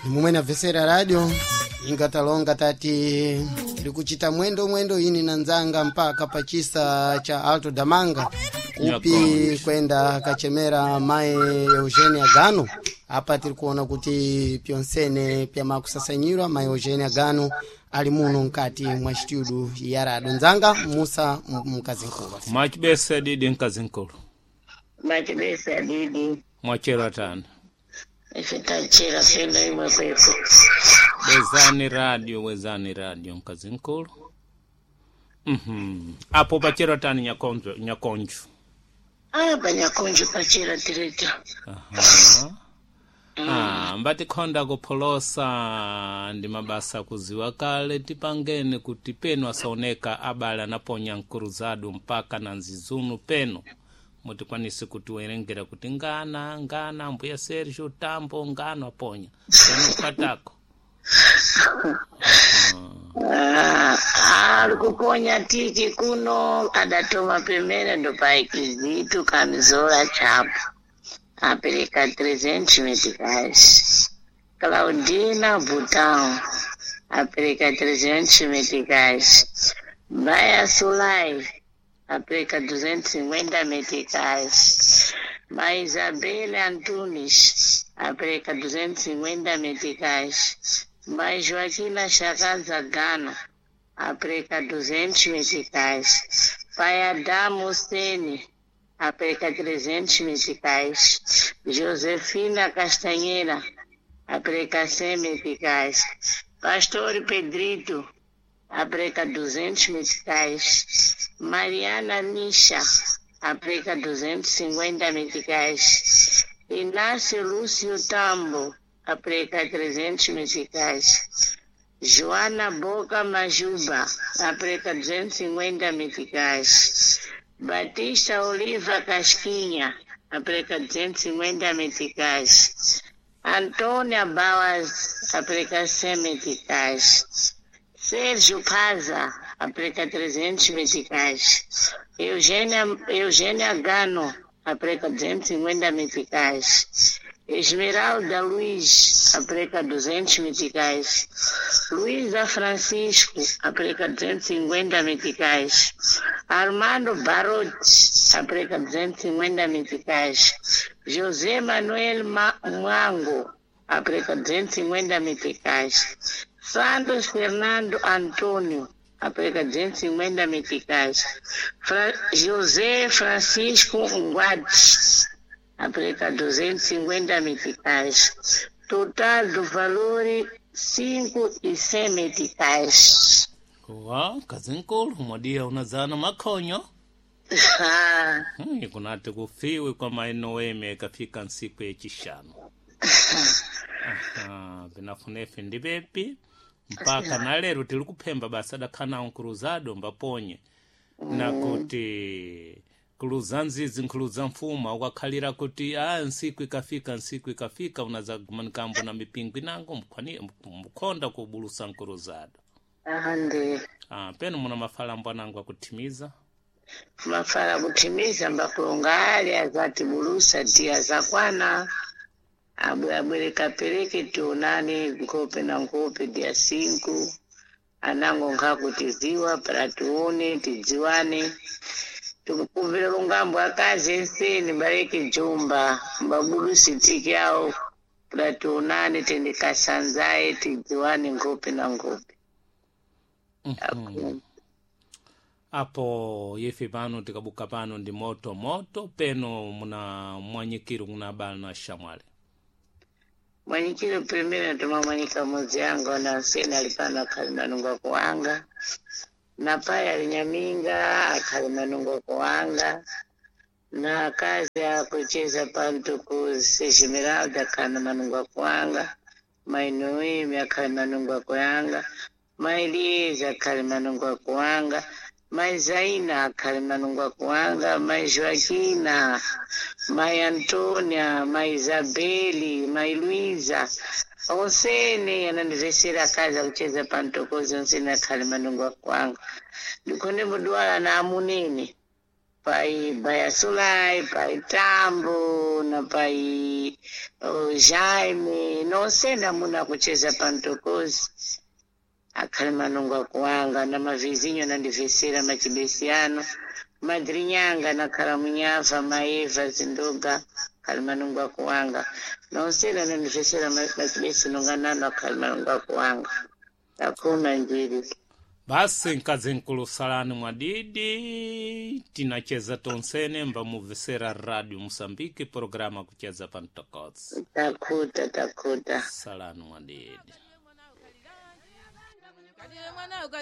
mumwena vesera radio ingatalonga tati likuchita mwendo ini nanzanga mpaka pachisa cha Alto Damanga upi kwenda kachemera mae Eugenia Gano. Hapa tilikuona kuti pionsene pya makusasanyirwa mae Eugenia Gano ali muno nkati mwa studio ya radio nzanga Musa Mkazinkulu. Machibese didi Mkazinkulu. Machibese didi. Mwachera tana. Ifitachira senda imwe kwepo. Wezani radio Mkazinkulu. Apo pachera tani nyakonju. Apa nyakonju pachera tireta. Mbati konda kupolosa ndi mabasa kuziwa kale tipangene kuti peno asaoneka abala naponya nkuruzadu mpaka na nzizunu peno mutikwanisi kuti werengera kuti ngana mbuya Sergio Tambo ngano aponya peno patako. Kuponya tiki kuno adatoma pemere ndo paikizitu kamizola chapo. Apereka 300 meticais. Claudina Butão apereka 300 meticais. Baia Sulai apereka 250 meticais. Maria Isabela Antunes apereka 250 meticais. Maria Joaquina Chaganza Gano apereka 200 meticais. Pai Adamo Sene apereka 300 meticais. Josefina Castanheira apereka 100 meticais. Pastor Pedrito apereka 200 meticais. Mariana Misha apereka 250 meticais. Inácio Lúcio Tambo apereka 300 meticais. Joana Boca Majuba apereka 250 meticais. Batista Oliva Casquinha apereka 250 meticais. Antônia Bauas apereka 100 meticais. Sérgio Paza apereka 300 meticais. Eugênia Gano apereka 250 meticais. Esmeralda Luiz apereka 200 meticais. Luísa Francisco apereka 250 meticais. Armando Barotti apereka 250 meticais. José Manuel Mwango apereka 250 meticais. Santos Fernando Antônio apereka 250 meticais. José Francisco Nguati apereka 250 meticais. Total do valor 5 e 100 meticais. Kazinkulu mwadia unazana makonyo. Kunate kufiwe kwa maeno weme kafika nsiku ya chishano. Vinafunefe ndibepi. Mpaka na lero tilikupemba basada kana unkuruzado mbaponye. Na kuti kuluzanzizi nkuluza mfuma wakhalira kuti nsiku ikafika unaza manikambo na mipingu inango mkonda kubulusa nkuruzado. Ndi. Peno muna mafala mbwanangu akutimiza? Mafala kutimiza mbakulonga ali azati bulusa dia zakwana. Abwereka pereke tuonane nkope na nkope dia 5. Anango nkakutiziwa para tuone tiziwane. Tukuvile lungambo akazi enseni bareke jumba. Mbabulusi tiki yao para tuonane tendeka sanzae tiziwane nkope na nkope. Apo yefe pano tikabuka pano ndi moto peno muna mwanyikiru kunabala na shamwale. Mwanyikiru primera tuma mwanyika mozi yangu na sena alipana kalimanunga kuwanga. Na paya linyaminga akalimanunga kuwanga. Na kazi ya kucheza pantuku Esmeralda kalimanunga kuwanga. Mainuimi akalimanunga kuwanga. Mailiza kalimanunga kuwanga. Mai Zaina kalimanunga kuwanga. Mai Joaquina, Mai Antonia, Mai Isabeli, Mai Luisa. Onsene yananivesera kazi kucheza pantokozi onsene kalimanunga kuwanga. Dukone mduala na amunene. pai Bayasulai, pai Tambo, na pai Jaime, nonse namuna kucheza pantokozi. Akhali manungu akuwanga na mavizinho nandivesera machibesiano. Madrinyanga na karamunyava maeva zindoga akhali manungu akuwanga. Nonse nandivesera machibesi nonganano akhali manungu akuwanga. Hakuna njiri. Basi nkazi nkulusalani mwadidi tinacheza tonsene mba muvesera Radio Msambiki programa kucheza pantokozi. Takuta. Salani mwadidi.